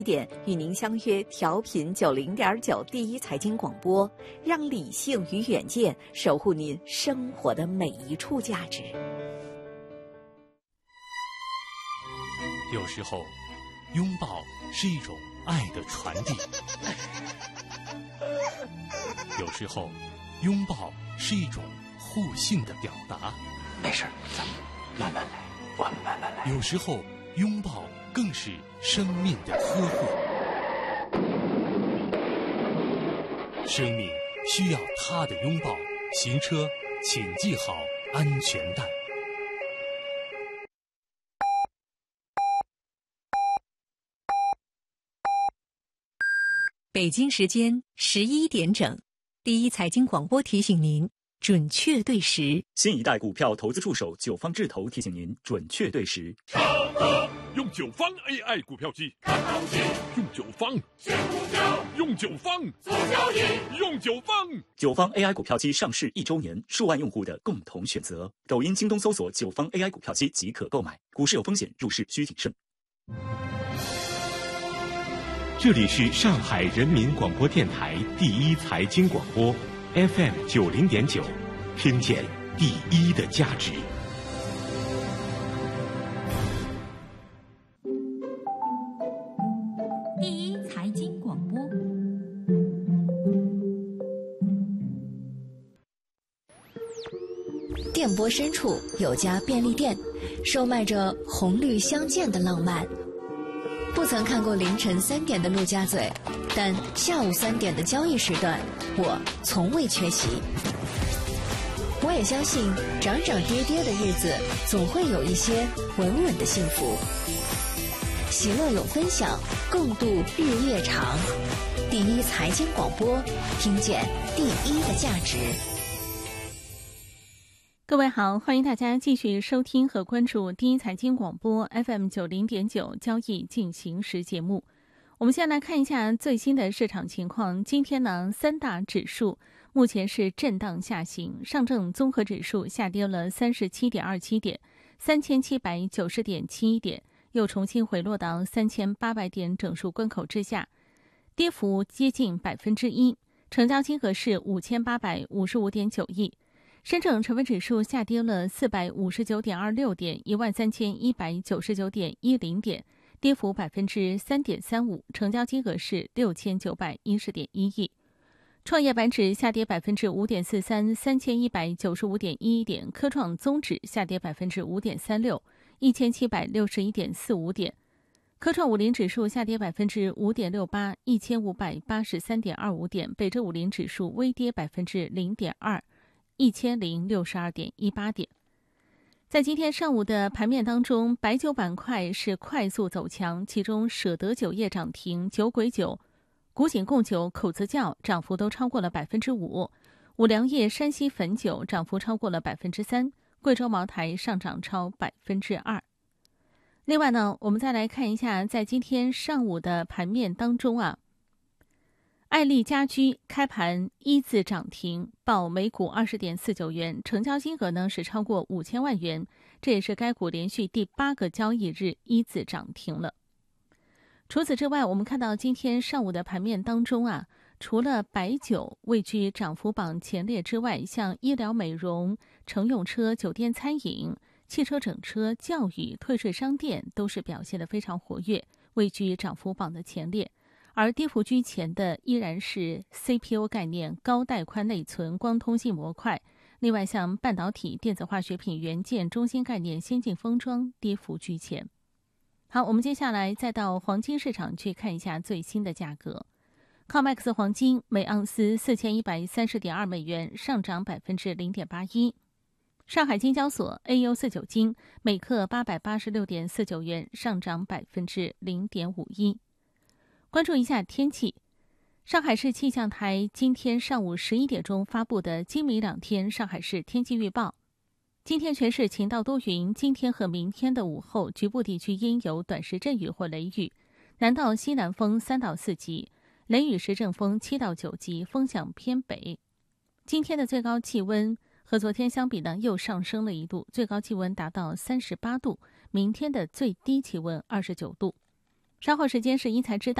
点与您相约调频90.9第一财经广播，让理性与远见守护您生活的每一处价值。 有时候，拥抱是一种爱的传递；有时候，拥抱是一种互信的表达。 没事，咱们慢慢来，我们慢慢来。 有时候，拥抱更是生命的呵护。生命需要他的拥抱，行车请系好安全带。 北京时间11点整，第一财经广播提醒您准确对时。 新一代股票投资助手九方智投提醒您准确对时。 唱歌用九方 AI 股票机，看行情用九方，选股票用九方，做交易用九方。 九方 AI 股票机上市1周年，数万用户的共同选择。抖音、京东搜索九方 AI 股票机即可购买。股市有风险，入市需谨慎。 这里是上海人民广播电台第一财经广播 FM 90.9，听见第一的价值。 第一财经广播。 电波深处有家便利店，售卖着红绿相间的浪漫。不曾看过凌晨3点的陆家嘴，但下午3点的交易时段，我从未缺席。我也相信，涨涨跌跌的日子，总会有一些稳稳的幸福。喜乐有分享，共度日夜长。第一财经广播，听见第一的价值。 各位好，欢迎大家继续收听和关注第一财经广播 FM 90.9交易进行时节目。我们先来看一下最新的市场情况。今天呢，三大指数目前是震荡下行，上证综合指数下跌了37.27点，3790.71点，又重新回落到3800点整数关口之下，跌幅接近1%，成交金额是5855.9亿。深证成分指数下跌了459.26点，13199.10点，跌幅3.35%，成交金额是6910.1亿。创业板指下跌5.43%，3195.11点，科创综指下跌5.36%，1761.45点。科创50指数下跌5.68%，1583.25点。北证50指数微跌0.2%，1062.18点。在今天上午的盘面当中，白酒板块是快速走强，其中舍得酒业涨停，酒鬼酒、古井贡酒、口子窖涨幅都超过了5%，五粮液、山西汾酒涨幅超过了3%，贵州茅台上涨超2%。另外呢，我们再来看一下，在今天上午的盘面当中爱丽家居开盘一字涨停，报每股20.49元，成交金额呢是超过5000万元，这也是该股连续第8个交易日一字涨停了。除此之外，我们看到今天上午的盘面当中除了白酒位居涨幅榜前列之外，像医疗美容、乘用车、酒店餐饮、汽车整车、教育、退税商店都是表现得非常活跃，位居涨幅榜的前列。而跌幅居前的依然是 CPU 概念、高带宽内存、光通信模块。另外像半导体、电子化学品、元件、中芯概念、先进封装跌幅居前。好，我们接下来再到黄金市场去看一下最新的价格。COMEX 黄金每盎司4130.2美元，上涨0.81%。上海金交所 AU49 金每克886.49元，上涨0.51%。关注一下天气。上海市气象台今天上午11点钟发布的今明2天上海市天气预报。今天全市晴到多云，今天和明天的午后局部地区阴有短时阵雨或雷雨，南到西南风3到4级，雷雨时阵风7到9级，风向偏北。今天的最高气温和昨天相比呢，又上升了1度，最高气温达到38度，明天的最低气温29度。 稍后时间是因材知道。